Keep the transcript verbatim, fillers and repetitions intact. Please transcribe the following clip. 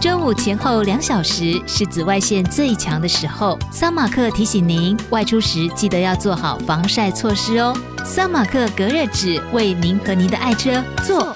中午前后两小时是紫外线最强的时候。桑马克提醒您，外出时记得要做好防晒措施哦。桑马克隔热纸为您和您的爱车做